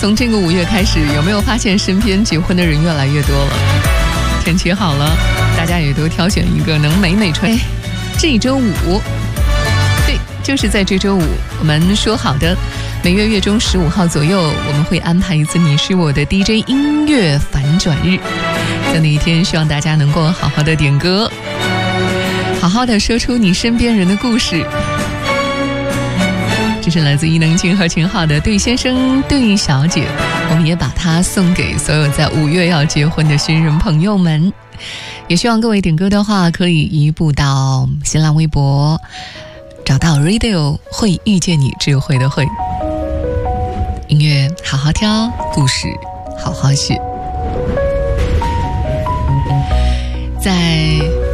从这个5月开始，有没有发现身边结婚的人越来越多了？天气好了，大家也都挑选一个能美美穿。这周5，对，就是在这周5，我们说好的每月月中15号左右，我们会安排一次你是我的 DJ 音乐反转日。在那一天，希望大家能够好好的点歌，好好的说出你身边人的故事。这是来自伊能静和秦昊的对先生对小姐，我们也把它送给所有在5月要结婚的新人朋友们。也希望各位点歌的话，可以移步到新浪微博，找到 Radio 会遇见你，智慧的慧。音乐好好挑，故事好好写。在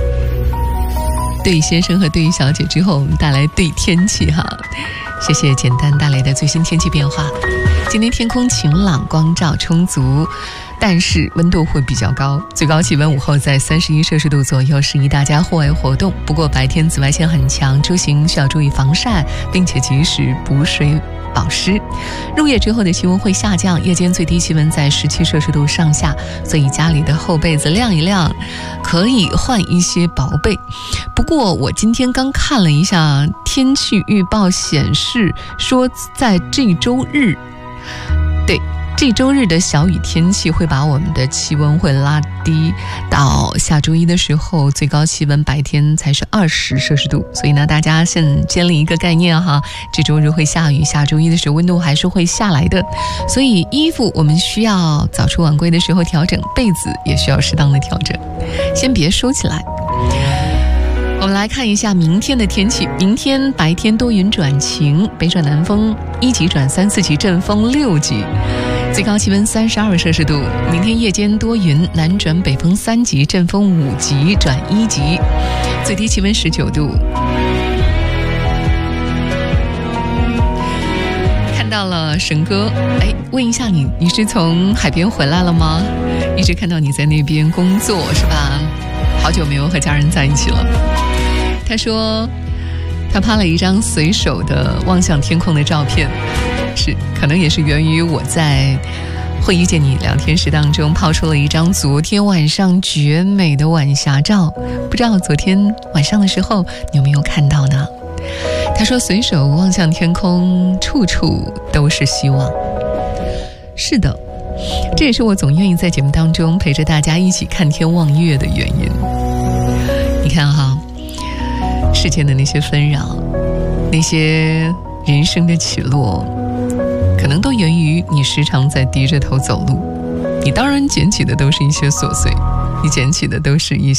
对先生和对小姐之后，我们带来对天气哈。谢谢简单带来的最新天气变化。今天天空晴朗，光照充足，但是温度会比较高，最高气温午后在31摄氏度左右，适宜大家户外活动。不过白天紫外线很强，出行需要注意防晒，并且及时补水保湿。入夜之后的气温会下降，夜间最低气温在17摄氏度上下，所以家里的厚被子晾一晾，可以换一些薄被。不过我今天刚看了一下天气预报，显示说在这周日，对，这周日的小雨天气会把我们的气温会拉低，到下周一的时候最高气温白天才是20摄氏度。所以呢，大家先建立一个概念哈，这周日会下雨，下周一的时候温度还是会下来的。所以衣服我们需要早出晚归的时候调整，被子也需要适当的调整，先别收起来。我们来看一下明天的天气。明天白天多云转晴，北转南风1级转3、4级，阵风6级，最高气温32摄氏度。明天夜间多云，南转北风3级，阵风5级转1级，最低气温19度。看到了神哥，问一下你是从海边回来了吗？一直看到你在那边工作是吧？好久没有和家人在一起了。他说他拍了一张随手的望向天空的照片，可能也是源于我在会遇见你聊天室当中抛出了一张昨天晚上绝美的晚霞照，不知道昨天晚上的时候你有没有看到呢？他说随手望向天空，处处都是希望。是的，这也是我总愿意在节目当中陪着大家一起看天望月的原因。你看哈，世间的那些纷扰，那些人生的起落，可能都源于你时常在低着头走路。你当然捡起的都是一些琐碎，你捡起的都是一些